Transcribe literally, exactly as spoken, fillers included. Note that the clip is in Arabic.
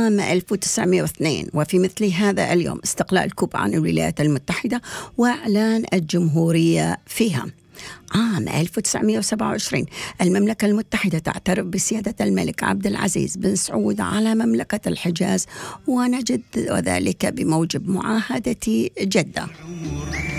عام ألف وتسعمائة واثنين، وفي مثل هذا اليوم استقلال كوبا عن الولايات المتحدة وإعلان الجمهورية فيها. عام ألف وتسعمائة وسبعة وعشرين المملكة المتحدة تعترف بسيادة الملك عبد العزيز بن سعود على مملكة الحجاز، ونجد ذلك بموجب معاهدة جدة.